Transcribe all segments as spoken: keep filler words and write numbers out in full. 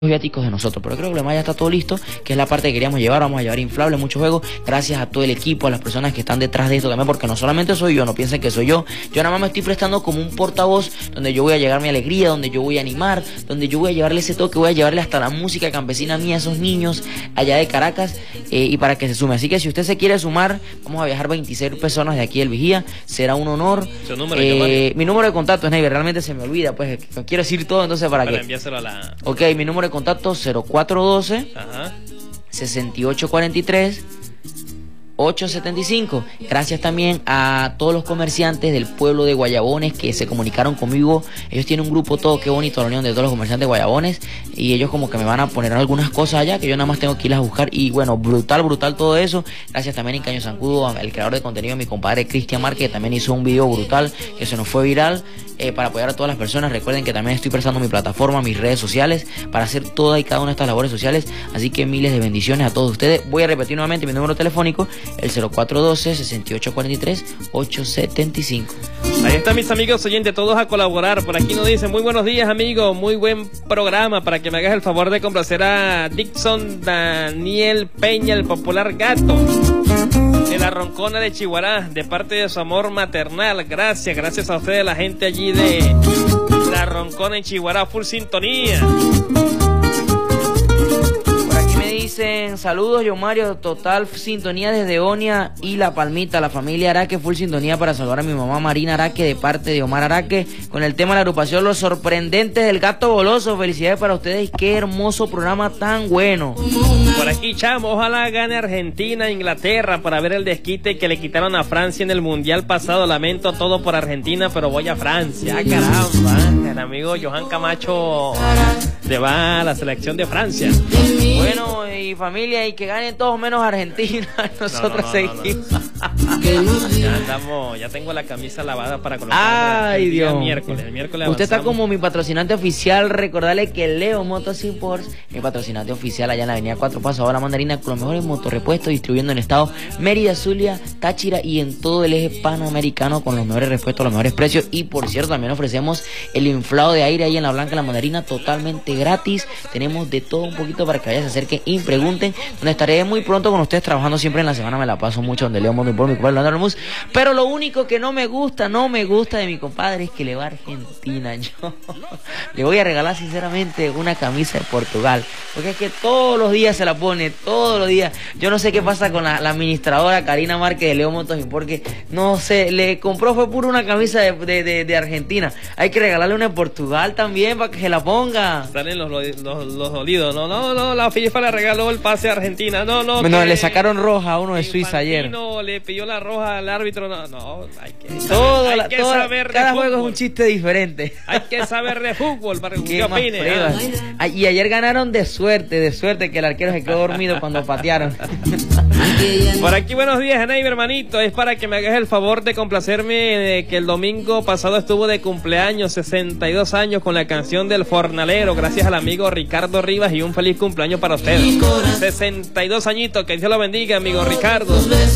viáticos de nosotros, pero creo que lo demás ya está todo listo, que es la parte que queríamos llevar. Vamos a llevar inflables, muchos juegos, gracias a todo el equipo, a las personas que están detrás de esto también, porque no solamente soy yo, no piensen que soy yo, yo nada más me estoy prestando como un portavoz, donde yo voy a llevar mi alegría, donde yo voy a animar, donde yo voy a llevarle ese toque, voy a llevarle hasta la música campesina mía a esos niños allá de Caracas, eh, y para que se sume. Así que si usted se quiere sumar, vamos a viajar veintiséis personas de aquí del Vigía, será un honor. ¿Su número, eh, mi número de contacto es Neiber, realmente se me olvida, pues quiero decir todo, entonces para, para que... enviárselo a la... Ok, mi número de contacto cero cuatro uno dos, sesenta y ocho cuarenta y tres, ochocientos setenta y cinco. Gracias también a todos los comerciantes del pueblo de Guayabones que se comunicaron conmigo. Ellos tienen un grupo todo, qué bonito, la unión de todos los comerciantes de Guayabones, y ellos como que me van a poner algunas cosas allá que yo nada más tengo que irlas a buscar. Y bueno, brutal, brutal todo eso. Gracias también en Caño Zancudo al creador de contenido, mi compadre Cristian Márquez, que también hizo un video brutal que se nos fue viral, eh, para apoyar a todas las personas. Recuerden que también estoy prestando mi plataforma, mis redes sociales, para hacer toda y cada una de estas labores sociales. Así que miles de bendiciones a todos ustedes. Voy a repetir nuevamente mi número telefónico, el cero cuatro uno dos, sesenta y ocho cuarenta y tres, ochocientos setenta y cinco. Ahí están mis amigos oyentes, todos a colaborar. Por aquí nos dicen, muy buenos días amigo, muy buen programa, para que me hagas el favor de complacer a Dixon Daniel Peña, el popular gato de la Roncona de Chiguará, de parte de su amor maternal. Gracias, gracias a ustedes, la gente allí de la Roncona en Chiguará, full sintonía. Dicen, saludos yo Mario, total sintonía desde Onia y La Palmita, la familia Araque, full sintonía para saludar a mi mamá Marina Araque de parte de Omar Araque con el tema de la agrupación Los Sorprendentes del Gato Goloso. Felicidades para ustedes, qué hermoso programa tan bueno. Por aquí, chamo, ojalá gane Argentina, Inglaterra, para ver el desquite que le quitaron a Francia en el Mundial pasado. Lamento todo por Argentina, pero voy a Francia. Ah, caramba, el amigo Johan Camacho le va a la selección de Francia. Bueno, y familia, y que ganen todos menos Argentina. Nosotros no, no, no, seguimos. No, no. Ya andamos, ya tengo la camisa lavada para colocar. Ay, el Dios. miércoles, el miércoles Usted avanzamos. está como mi patrocinante oficial. Recordarle que Leo Motos Imports, mi patrocinante oficial allá en la avenida Cuatro Pasos, ahora Mandarina, con los mejores motorrepuestos, distribuyendo en el estado Mérida, Zulia, Táchira y en todo el eje panamericano, con los mejores repuestos, los mejores precios. Y por cierto, también ofrecemos el inflado de aire ahí en la Blanca, la Mandarina, totalmente gratis. Tenemos de todo un poquito para que vayan, se acerquen y pregunten, donde estaré muy pronto con ustedes trabajando. Siempre en la semana me la paso mucho donde Leo Motos Imports, mi compadre Leandro Lemus. Pero lo único que no me gusta, no me gusta de mi compadre es que le va a Argentina. Yo le voy a regalar sinceramente una camisa de Portugal, porque es que todos los días se la pone, todos los días. Yo no sé qué pasa con la, la administradora Karina Márquez de Leo Motos, porque no sé, le compró fue puro una camisa de, de, de, de Argentina. Hay que regalarle una de Portugal también para que se la ponga. Salen los, los, los dolidos. No, no, no, la FIFA le regaló el pase a Argentina. No, no. Bueno, le sacaron roja a uno de Suiza ayer. No, le pidió la roja al árbitro. No, no, hay que saber, todo, hay la, que todo, saber de cada fútbol. juego es un chiste diferente. Hay que saber de fútbol para que ¿Qué usted opine. ¿Ah? Y ayer ganaron de suerte, de suerte que el arquero se quedó dormido cuando patearon. Por aquí, buenos días, Ney, hermanito. Es para que me hagas el favor de complacerme de que el domingo pasado estuvo de cumpleaños, sesenta y dos años, con la canción del Fornalero. Gracias al amigo Ricardo Rivas y un feliz cumpleaños para usted. sesenta y dos añitos, que Dios lo bendiga, amigo Ricardo.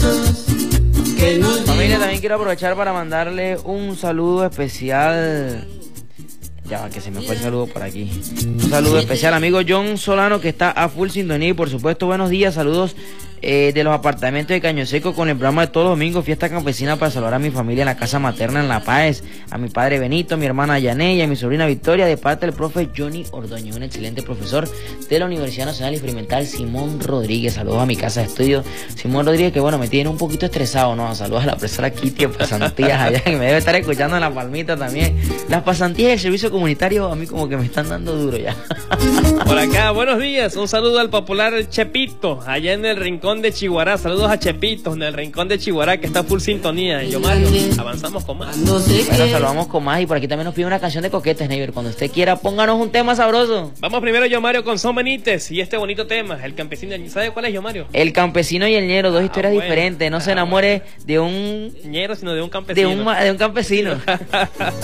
Familia, también quiero aprovechar para mandarle un saludo especial. Ya va, que se me fue el saludo por aquí. Un saludo especial, amigo John Solano, que está a full sintonía. Y por supuesto, buenos días, saludos eh, de los apartamentos de Caño Seco, con el programa de todos los domingos, fiesta campesina, para saludar a mi familia en la casa materna en La Paz, a mi padre Benito, a mi hermana Yané y a mi sobrina Victoria, de parte del profe Johnny Ordoño, un excelente profesor de la Universidad Nacional Experimental Simón Rodríguez. Saludos a mi casa de estudio Simón Rodríguez, que bueno, me tiene un poquito estresado, ¿no? Saludos a la profesora Kitty, pasantías allá, que me debe estar escuchando en La Palmita también. Las pasantías del servicio comunitario a mí como que me están dando duro ya. Por acá, buenos días, un saludo al popular Chepito, allá en el rincón de Chiguará. Saludos a Chepito, en el rincón de Chiguará, que está full sintonía. Y yo, Mario, avanzamos con más. Bueno, saludamos con más, y por aquí también nos pide una canción de Coquetes, Neiber. Cuando usted quiera, pónganos un tema sabroso. Vamos primero, yo Mario, con Son Benítez y este bonito tema, El Campesino. ¿Sabe cuál es, yo Mario? El Campesino y el Ñero, dos ah, historias bueno. diferentes. No ah, se enamore bueno. de un ñero, sino de un campesino. De un, de un campesino.